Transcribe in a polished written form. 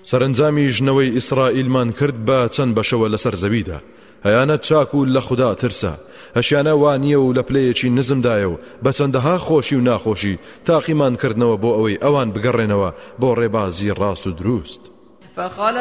سەرنجامی ژنەوەی ئیسرائیلمان کرد بە چەند بەشەوە لەسەر زەویدا. هەیانە چاک و لە خوددا ترسە، هەشیانە وانیە و لە پلەیەکی نزمدایە و بە چەندەها خۆشی و ناخۆشی تاقیمان کردنەوە بۆ ئەوەی ئەوان بگەڕێنەوە بۆ ڕێبازی ڕاست و دروست.